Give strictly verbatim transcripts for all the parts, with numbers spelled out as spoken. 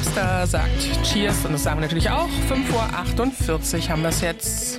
Napster sagt Cheers und das sagen wir natürlich auch. fünf Uhr achtundvierzig haben wir es jetzt.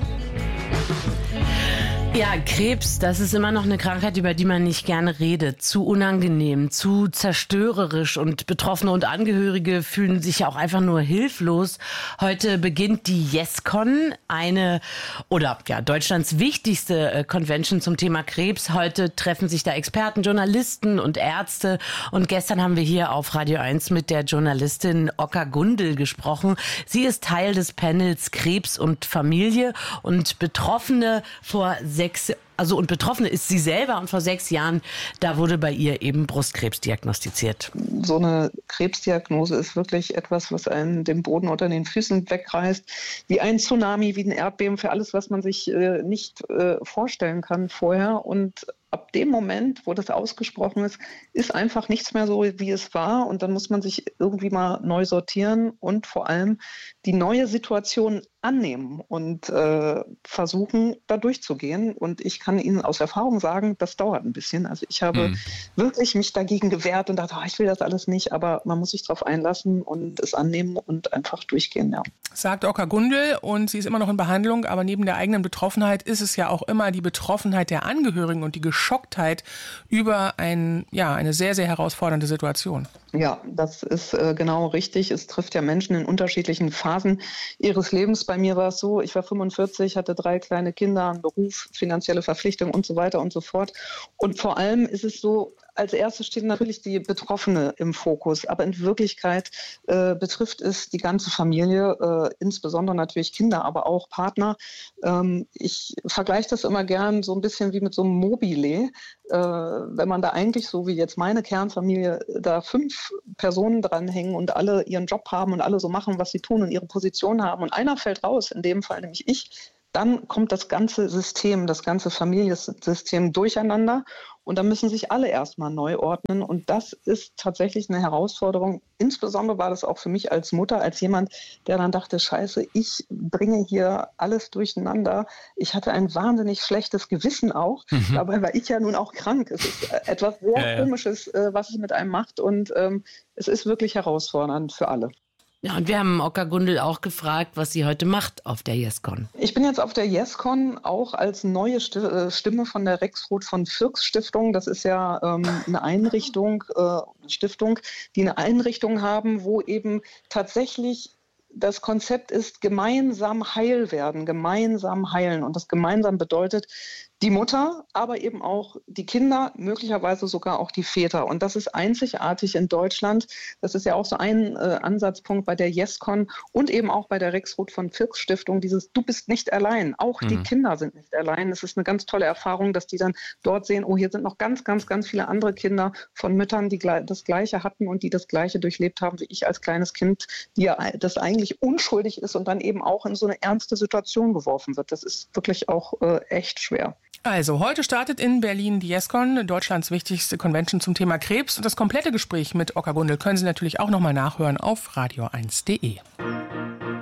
Ja, Krebs, das ist immer noch eine Krankheit, über die man nicht gerne redet. Zu unangenehm, zu zerstörerisch und Betroffene und Angehörige fühlen sich ja auch einfach nur hilflos. Heute beginnt die YesCon, eine oder ja Deutschlands wichtigste Convention zum Thema Krebs. Heute treffen sich da Experten, Journalisten und Ärzte. Und gestern haben wir hier auf Radio eins mit der Journalistin Oka Gundel gesprochen. Sie ist Teil des Panels Krebs und Familie und Betroffene vor sechs Also und Betroffene ist sie selber und vor sechs Jahren, da wurde bei ihr eben Brustkrebs diagnostiziert. So eine Krebsdiagnose ist wirklich etwas, was einen den Boden unter den Füßen wegreißt, wie ein Tsunami, wie ein Erdbeben, für alles, was man sich äh, nicht äh, vorstellen kann vorher. Und ab dem Moment, wo das ausgesprochen ist, ist einfach nichts mehr so, wie es war. Und dann muss man sich irgendwie mal neu sortieren und vor allem die neue Situation annehmen und äh, versuchen, da durchzugehen. Und ich kann Ihnen aus Erfahrung sagen, das dauert ein bisschen. Also ich habe mhm. wirklich mich dagegen gewehrt und dachte, oh, ich will das alles nicht. Aber man muss sich darauf einlassen und es annehmen und einfach durchgehen. Ja. Sagt Oka Gundel und sie ist immer noch in Behandlung. Aber neben der eigenen Betroffenheit ist es ja auch immer die Betroffenheit der Angehörigen und die Geschocktheit über ein, ja, eine sehr, sehr herausfordernde Situation. Ja, das ist äh, genau richtig. Es trifft ja Menschen in unterschiedlichen Phasen ihres Lebens. Bei mir war es so, ich war fünfundvierzig, hatte drei kleine Kinder, einen Beruf, finanzielle Verpflichtungen und so weiter und so fort. Und vor allem ist es so, als erstes steht natürlich die Betroffene im Fokus, aber in Wirklichkeit äh, betrifft es die ganze Familie, äh, insbesondere natürlich Kinder, aber auch Partner. Ähm, ich vergleiche das immer gern so ein bisschen wie mit so einem Mobile. Äh, wenn man da eigentlich, so wie jetzt meine Kernfamilie, da fünf Personen dranhängen und alle ihren Job haben und alle so machen, was sie tun und ihre Position haben und einer fällt raus, in dem Fall nämlich ich, dann kommt das ganze System, das ganze Familiensystem durcheinander und da müssen sich alle erstmal neu ordnen und das ist tatsächlich eine Herausforderung. Insbesondere war das auch für mich als Mutter, als jemand, der dann dachte, scheiße, ich bringe hier alles durcheinander. Ich hatte ein wahnsinnig schlechtes Gewissen auch, mhm. dabei war ich ja nun auch krank. Es ist etwas sehr ja, ja. Komisches, was es mit einem macht und ähm, es ist wirklich herausfordernd für alle. Ja, und wir haben Oka Gundel auch gefragt, was sie heute macht auf der YesCon. Ich bin jetzt auf der YesCon auch als neue Stimme von der Rexroth von Fircks Stiftung. Das ist ja ähm, eine Einrichtung, äh, Stiftung, die eine Einrichtung haben, wo eben tatsächlich das Konzept ist, gemeinsam heil werden, gemeinsam heilen. Und das gemeinsam bedeutet die Mutter, aber eben auch die Kinder, möglicherweise sogar auch die Väter. Und das ist einzigartig in Deutschland. Das ist ja auch so ein äh, Ansatzpunkt bei der YesCon und eben auch bei der Rexroth von Fircks Stiftung, dieses Du bist nicht allein. Auch mhm. die Kinder sind nicht allein. Es ist eine ganz tolle Erfahrung, dass die dann dort sehen, oh, hier sind noch ganz, ganz, ganz viele andere Kinder von Müttern, die das Gleiche hatten und die das Gleiche durchlebt haben wie ich als kleines Kind, die ja das eigentlich unschuldig ist und dann eben auch in so eine ernste Situation geworfen wird. Das ist wirklich auch äh, echt schwer. Also, heute startet in Berlin die YesCon, Deutschlands wichtigste Convention zum Thema Krebs. Und das komplette Gespräch mit Oka Gundel können Sie natürlich auch nochmal nachhören auf radio eins punkt de.